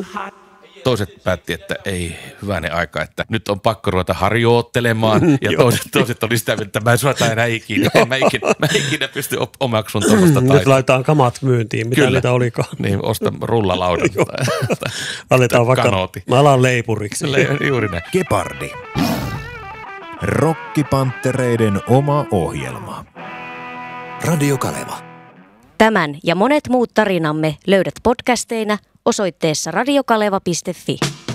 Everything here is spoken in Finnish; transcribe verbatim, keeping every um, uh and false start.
Toiset päätti, että ei hyvänen aika, että nyt on pakko ruveta harjoittelemaan. Ja toiset, toiset oli sitä, että mä en suorata enää ikinä. Mä ikinä, mä ikinä pysty omaksun tuollaista taitoa. Nyt laitetaan kamat myyntiin, mitä Kyllä. niitä olikaan. Niin, osta rullalaudan tai, tai aletaan vaikka, kanooti. mä alan leipuriksi. Le, juuri näin. Gepardi. Rokkipanttereiden oma ohjelma. Radio Kaleva. Tämän ja monet muut tarinamme löydät podcasteina osoitteessa radiokaleva piste fi.